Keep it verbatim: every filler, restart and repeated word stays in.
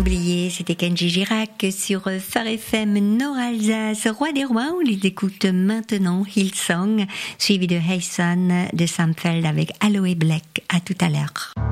Oublié, c'était Kenji Girac sur Phare F M Nord-Alsace, Roi des Rois. On les écoute maintenant, Hillsong, suivi de Hey Son de Samfeld avec Aloe Black. À tout à l'heure.